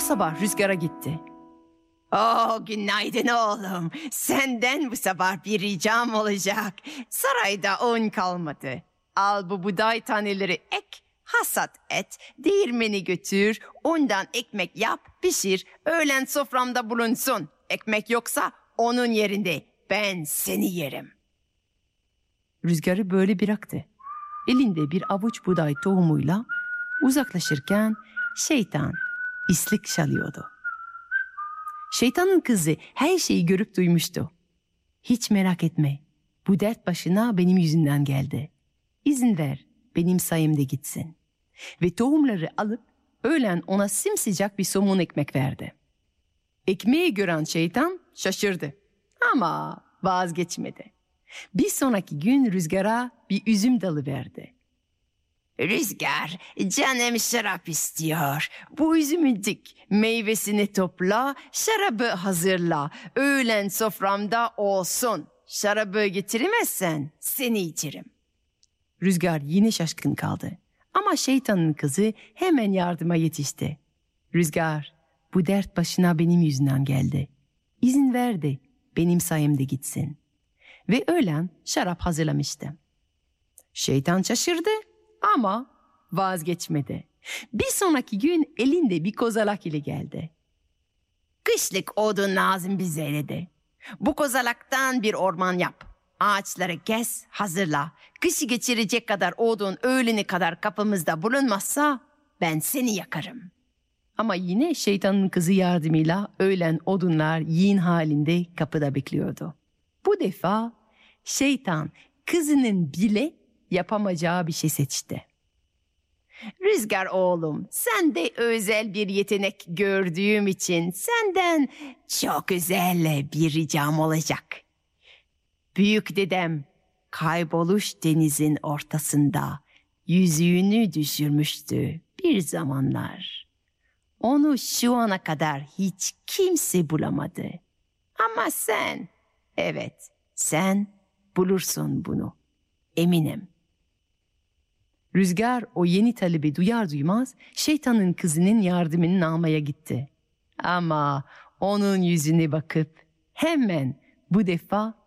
sabah Rüzgar'a gitti. Günaydın oğlum. Senden bu sabah bir ricam olacak. Sarayda un kalmadı. Al bu buğday taneleri ek, hasat et, değirmeni götür, ondan ekmek yap, pişir, öğlen soframda bulunsun. Ekmek yoksa onun yerinde ben seni yerim. Rüzgar'ı böyle bıraktı. Elinde bir avuç buğday tohumuyla uzaklaşırken şeytan islik çalıyordu. Şeytanın kızı her şeyi görüp duymuştu. Hiç merak etme, bu dert başına benim yüzümden geldi. İzin ver, benim sayemde gitsin. Ve tohumları alıp öğlen ona simsıcak bir somun ekmek verdi. Ekmeği gören şeytan şaşırdı ama vazgeçmedi. Bir sonraki gün Rüzgar'a bir üzüm dalı verdi. Rüzgar, canım şarap istiyor. Bu üzümü dik, meyvesini topla, şarabı hazırla. Öğlen soframda olsun. Şarabı getiremezsen seni içerim. Rüzgar yine şaşkın kaldı. Ama şeytanın kızı hemen yardıma yetişti. Rüzgar, bu dert başına benim yüzümden geldi. İzin ver de benim sayemde gitsin. Ve öğlen şarap hazırlamıştı. Şeytan şaşırdı ama vazgeçmedi. Bir sonraki gün elinde bir kozalak ile geldi. Kışlık odun lazım bize dedi. Bu kozalaktan bir orman yap. Ağaçları kes, hazırla. Kışı geçirecek kadar odun öğlene kadar kapımızda bulunmazsa ben seni yakarım. Ama yine şeytanın kızı yardımıyla öğlen odunlar yığın halinde kapıda bekliyordu. Bu defa şeytan kızının bile yapamayacağı bir şey seçti. Rüzgar oğlum, sende özel bir yetenek gördüğüm için senden çok özel bir ricam olacak. Büyük dedem kayboluş denizin ortasında yüzüğünü düşürmüştü bir zamanlar. Onu şu ana kadar hiç kimse bulamadı. Ama sen, evet sen bulursun bunu, eminim. Rüzgar o yeni talebi duyar duymaz şeytanın kızının yardımını almaya gitti. Ama onun yüzüne bakıp hemen bu defa